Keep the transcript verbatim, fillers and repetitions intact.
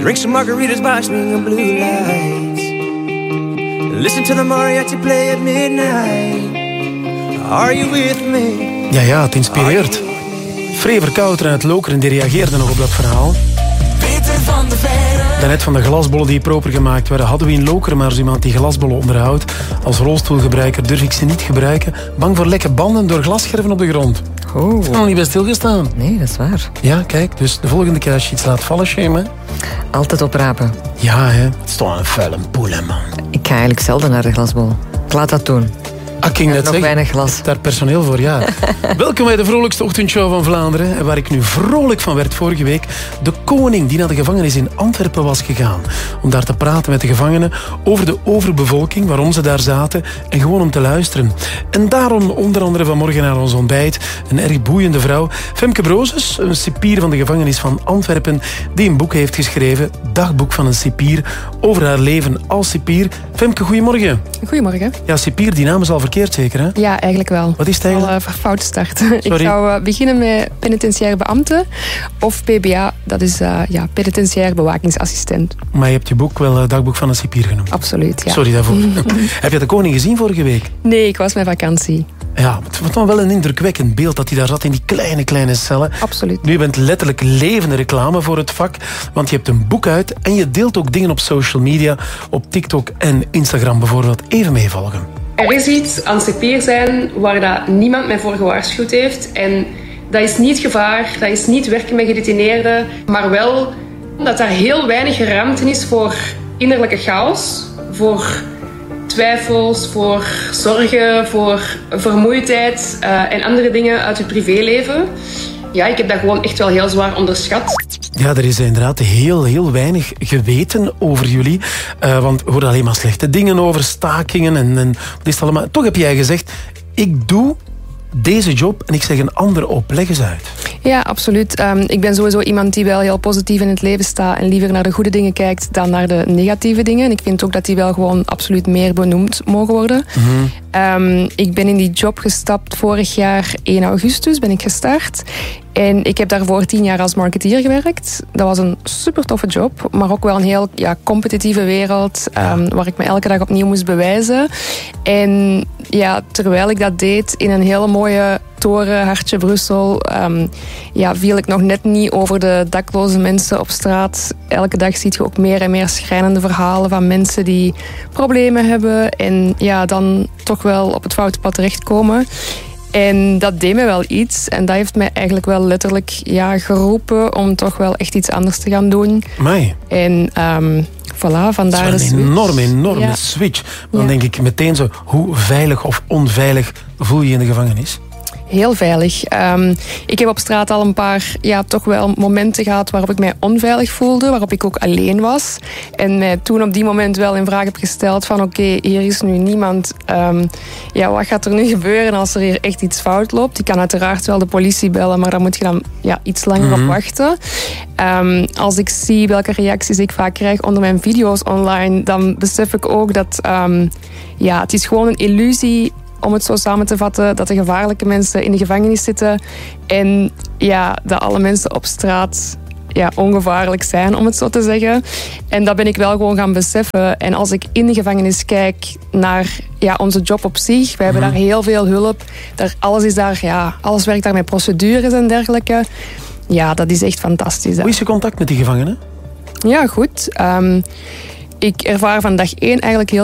Drink some margaritas by swinging blue lights. Listen to the mariachi play at midnight. Are you with me? Ja, ja, het inspireert. Frever Kouter uit Lokeren die reageerde nog op dat verhaal. Peter van de Veire. Daarnet van de glasbollen die proper gemaakt werden, hadden we in Lokeren maar zo iemand die glasbollen onderhoudt. Als rolstoelgebruiker durf ik ze niet gebruiken. Bang voor lekke banden door glasscherven op de grond. Oh. Ik heb nog niet bij stilgestaan. Nee, dat is waar. Ja, kijk, dus de volgende keer als je iets laat vallen, shame, hè? Altijd oprapen. Ja, hè. Het is toch een vuile poel, hè, man. Ik ga eigenlijk zelden naar de glasbol. Ik laat dat doen. Ah, ik ging net nog zeggen, weinig glas. daar personeel voor, ja. Welkom bij de vrolijkste ochtendshow van Vlaanderen. En waar ik nu vrolijk van werd vorige week. De koning die naar de gevangenis in Antwerpen was gegaan. Om daar te praten met de gevangenen over de overbevolking, waarom ze daar zaten. En gewoon om te luisteren. En daarom onder andere vanmorgen naar ons ontbijt. Een erg boeiende vrouw. Femke Brozes, een cipier van de gevangenis van Antwerpen. Die een boek heeft geschreven. Dagboek van een cipier. Over haar leven als cipier. Femke, goedemorgen. Goedemorgen. Ja, cipier, die naam is al verkeerd zeker, hè? Ja, eigenlijk wel. Wat is het eigenlijk? Al uh, fout start. Ik zou uh, beginnen met penitentiair beambte of P B A, dat is uh, ja, penitentiair bewakingsassistent. Maar je hebt je boek wel uh, Dagboek van een cipier genoemd. Absoluut, ja. Sorry daarvoor. Heb je de koning gezien vorige week? Nee, ik was met vakantie. Ja, het was dan wel een indrukwekkend beeld dat hij daar zat in die kleine, kleine cellen. Absoluut. Nu, je bent letterlijk levende reclame voor het vak, want je hebt een boek uit en je deelt ook dingen op social media, op TikTok en Instagram bijvoorbeeld. Even meevolgen. Er is iets aan cipier zijn waar dat niemand mij voor gewaarschuwd heeft. En dat is niet gevaar, dat is niet werken met gedetineerden, maar wel dat er heel weinig ruimte is voor innerlijke chaos, voor twijfels, voor zorgen, voor vermoeidheid uh, en andere dingen uit je privéleven. Ja, ik heb dat gewoon echt wel heel zwaar onderschat. Ja, er is inderdaad heel, heel weinig geweten over jullie. Uh, want we horen alleen maar slechte dingen over, stakingen en, en wat is het allemaal. Toch heb jij gezegd, ik doe deze job en ik zeg een ander op. Leg eens uit. Ja, absoluut. Um, ik ben sowieso iemand die wel heel positief in het leven staat en liever naar de goede dingen kijkt dan naar de negatieve dingen. En ik vind ook dat die wel gewoon absoluut meer benoemd mogen worden. Mm-hmm. Um, ik ben in die job gestapt vorig jaar één augustus ben ik gestart. En ik heb daarvoor tien jaar als marketeer gewerkt. Dat was een super toffe job, maar ook wel een heel ja, competitieve wereld, um, waar ik me elke dag opnieuw moest bewijzen. En ja, terwijl ik dat deed in een hele mooie toren, hartje Brussel, um, ja, viel ik nog net niet over de dakloze mensen op straat. Elke dag zie je ook meer en meer schrijnende verhalen van mensen die problemen hebben en ja, dan toch wel op het foute pad terechtkomen. En dat deed me wel iets. En dat heeft mij eigenlijk wel letterlijk ja, geroepen om toch wel echt iets anders te gaan doen. Amai. En um, voilà, vandaar dat is een enorme, enorme ja. switch. Dan ja. denk ik meteen zo, hoe veilig of onveilig voel je je in de gevangenis? Heel veilig. Um, ik heb op straat al een paar ja, toch wel momenten gehad waarop ik mij onveilig voelde, waarop ik ook alleen was. En mij toen op die moment wel in vraag heb gesteld van oké, okay, hier is nu niemand. Um, ja, wat gaat er nu gebeuren als er hier echt iets fout loopt? Ik kan uiteraard wel de politie bellen, maar daar moet je dan ja, iets langer mm-hmm. op wachten. Um, als ik zie welke reacties ik vaak krijg onder mijn video's online, dan besef ik ook dat um, ja, het is gewoon een illusie, om het zo samen te vatten, dat de gevaarlijke mensen in de gevangenis zitten en ja, dat alle mensen op straat ja, ongevaarlijk zijn, om het zo te zeggen. En dat ben ik wel gewoon gaan beseffen. En als ik in de gevangenis kijk naar ja, onze job op zich, we hebben mm-hmm. daar heel veel hulp. Daar, alles, is daar, ja, alles werkt daar met procedures en dergelijke. Ja, dat is echt fantastisch. Hè. Hoe is je contact met die gevangenen? Ja, goed. Um, ik ervaar van dag één eigenlijk heel